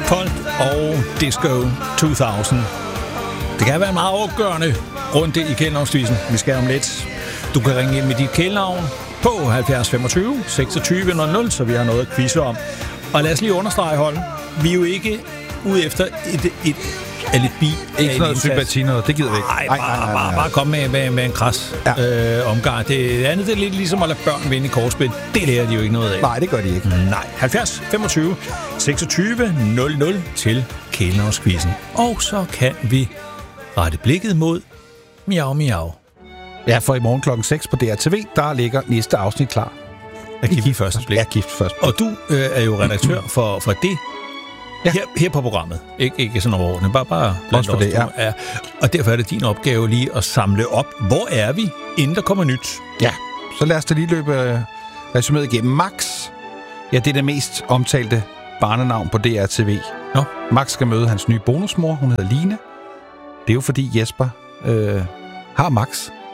Cold og Disco 2000. Det kan være meget afgørende rundt i kælenavnsvisen. Vi skal om lidt. Du kan ringe ind med dit kælenavn på 70 25 26 00, så vi har noget at quizze om. Og lad os lige understrege, Holm. Vi er jo ikke ude efter et alibi. Ikke noget sympati noget, det gider vi ikke. Nej, bare komme med en kras omgang. Det andet det er lidt ligesom at lade børn vinde i kortspil. Det lærer de jo ikke noget af. Nej, det gør de ikke. Nej, 70 25 26 00 til kælenavnsquizzen. Og så kan vi rette blikket mod Miau Miau. Ja, for i morgen klokken 6 på DRTV, der ligger næste afsnit klar. Er gift første blik. Ja, gift første blik. Og du er jo redaktør for det. Ja. Her på programmet. Ikke sådan overordnet, bare blandt os. Ja. Og derfor er det din opgave lige at samle op. Hvor er vi, inden der kommer nyt? Ja, så lad os da lige løbe resuméet igennem. Max, ja, det er det mest omtalte barnenavn på DRTV. Nå. Max skal møde hans nye bonusmor, hun hedder Line. Det er jo fordi Jesper har Max.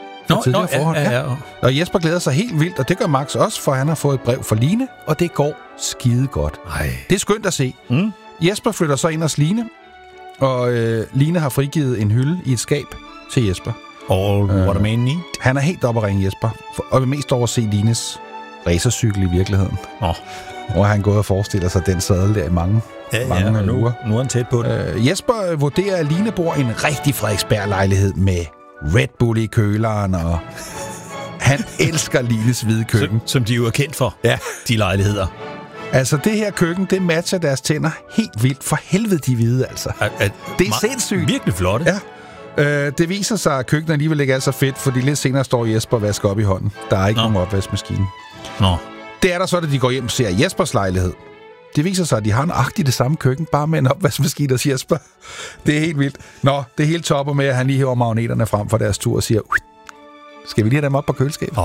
Ja. Og Jesper glæder sig helt vildt, og det gør Max også, for han har fået et brev fra Line, og det går skide godt. Det er skønt at se. Jesper flytter så ind hos Line, og Line har frigivet en hylde i et skab til Jesper. What a man need. Han er helt oppe at ringe Jesper, og vil mest over at se Lines racercykel i virkeligheden. Hvor han gået og forestiller sig den sadel der i mange uger. Nu er han tæt på det. Jesper vurderer, at Line bor i en rigtig Frederiksberg-lejlighed med Red Bull i køleren, og han elsker Lines hvide køkken. Som de jo er kendt for, de lejligheder. Altså, det her køkken, det matcher deres tænder helt vildt. For helvede, de hvide, altså. Det er sindssygt. Virkelig flot. Ja. Det viser sig, at køkkenet alligevel ikke er så fedt, fordi lidt senere står Jesper og vasker op i hånden. Der er ikke nogen opvaskemaskine. Det er der så, da de går hjem og ser Jespers lejlighed. Det viser sig, at de har nøjagtigt det samme køkken, bare med en opvaskemaskine hos Jesper. Det er helt vildt. Det hele topper med, at han lige hæver magneterne frem for deres tur og siger, skal vi lige have dem op på køleskabet?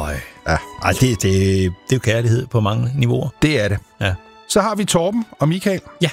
Det er jo kærlighed på mange niveauer. Det er det. Ja. Så har vi Torben og Michael. Ja.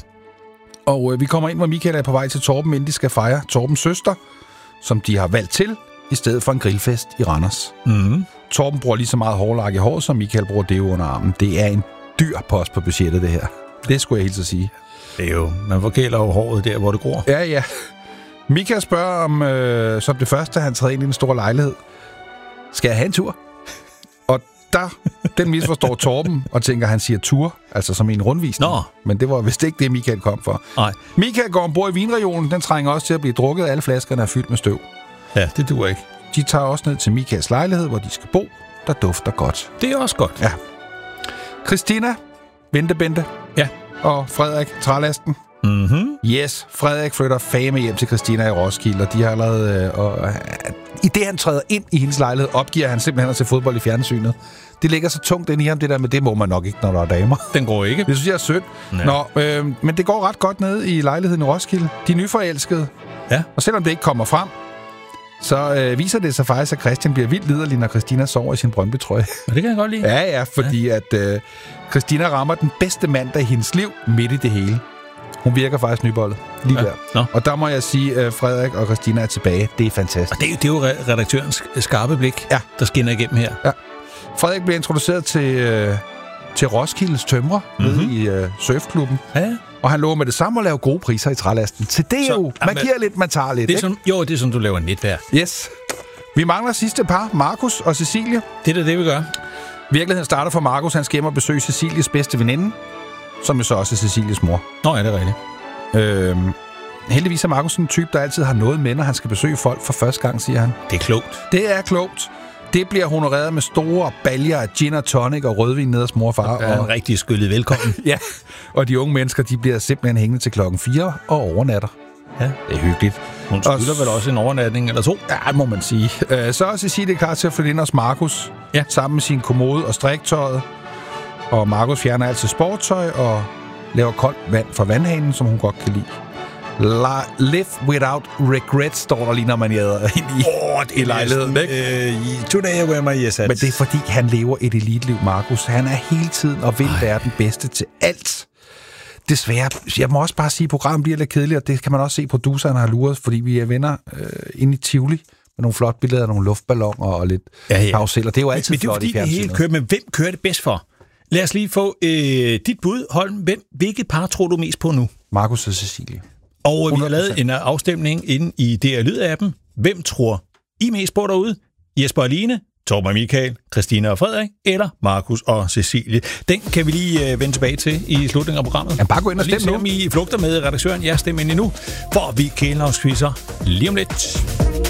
Og vi kommer ind, hvor Michael er på vej til Torben, inden de skal fejre Torbens søster, som de har valgt til, i stedet for en grillfest i Randers. Torben bruger lige så meget hårlak i håret, som Michael bruger det under armen. Det er en dyr post på budgettet, det her. Det skulle jeg helt så sige. Det er jo, man forkæler jo håret der, hvor det gror. Ja. Michael spørger om, som det første, han træder ind i en stor lejlighed. Skal jeg have en tur? Og den misforstår Torben og tænker, han siger tur, altså som en rundvisning. Men det var vist ikke det, Michael kom for. Nej. Michael går ombord i vinregionen. Den trænger også til at blive drukket. Alle flaskerne er fyldt med støv. Ja, det duer ikke. De tager også ned til Michaels lejlighed, hvor de skal bo. Der dufter godt. Det er også godt. Ja. Christina, Ventebente. Ja. Og Frederik, Trælasten. Yes, Frederik flytter fame hjem til Christina i Roskilde, og de har allerede... I det, han træder ind i hendes lejlighed, opgiver han simpelthen at se fodbold i fjernsynet. Det ligger så tungt ind i ham, det der med, det må man nok ikke, når der er damer. Den går ikke. Det synes jeg er synd. Men det går ret godt nede i lejligheden i Roskilde. De er nyforelskede. Ja. Og selvom det ikke kommer frem, så viser det sig faktisk, at Christian bliver vildt liderlig, når Christina sover i sin Brøndby-trøje. Og det kan jeg godt lide. Ja, fordi at Christina rammer den bedste mandag i hendes liv midt i det hele. Hun virker faktisk nyboldet. Lige der. Og der må jeg sige, at Frederik og Christina er tilbage. Det er fantastisk. Og det er jo redaktørens skarpe blik, der skinner igennem her. Ja. Frederik bliver introduceret til Roskildes tømrer nede i surfklubben. Ja. Og han lover med det samme at lave gode priser i Trælasten. Til det jo. Man giver lidt, man tager lidt. Det er sådan, du laver netværk. Yes. Vi mangler sidste par, Markus og Cecilie. Det er det, vi gør. Virkeligheden starter for Markus. Han skal hjem og besøge Cecilies bedste veninde, som jo så også er Cecilies mor. Ja, det er rigtigt. Heldigvis er Markus en type, der altid har noget med, når han skal besøge folk for første gang, siger han. Det er klogt. Det er klogt. Det bliver honoreret med store baljer af gin og tonic og rødvin ned hos mor og far. Ja, en rigtig skyllet velkommen. Ja, og de unge mennesker, de bliver simpelthen hængende til 4:00 og overnatter. Ja, det er hyggeligt. Hun skylder vel også en overnatning eller to? Ja, må man sige. Så er Cecilie klar til at flytte ind hos Markus, sammen med sin kommode og striktøjet. Og Markus fjerner altid sporttøj og laver koldt vand fra vandhanen, som hun godt kan lide. Live without regret, står der lige, når man jader ind i lejligheden. Today where my yes at. Men det er fordi, han lever et eliteliv, Markus. Han er hele tiden og vil være den bedste til alt. Desværre, jeg må også bare sige, at programmet bliver lidt kedeligt, og det kan man også se, produceren har luret, fordi vi er venner inde i Tivoli med nogle flotte billeder af nogle luftballoner og lidt karusel, og det er jo altid flot i fjernsynet. Men hvem kører det bedst for? Lad os lige få dit bud, Holm. Hvilket par tror du mest på nu? Markus og Cecilie. Og vi har lavet en afstemning inde i DR Lyd-appen. Hvem tror I mest på derude? Jesper og Line, Torben og Michael, Christina og Frederik, eller Markus og Cecilie? Den kan vi lige vende tilbage til i slutningen af programmet. Ja, bare gå ind og stemme nu. I flugter med redaktøren. Ja, stem ind nu, for vi kælenavnsquizzer lige om lidt.